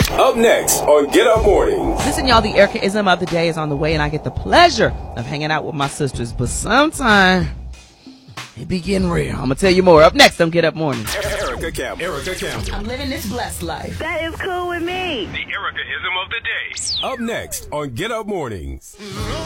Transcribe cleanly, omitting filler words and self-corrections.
Up next on Get Up Mornings. Listen, y'all, the Erica-ism of the day is on the way, and I get the pleasure of hanging out with my sisters. But sometimes it be getting real. I'm going to tell you more. Up next on Get Up Mornings. Erica Campbell. I'm living this blessed life. That is cool with me. The Erica-ism of the day. Up next on Get Up Mornings.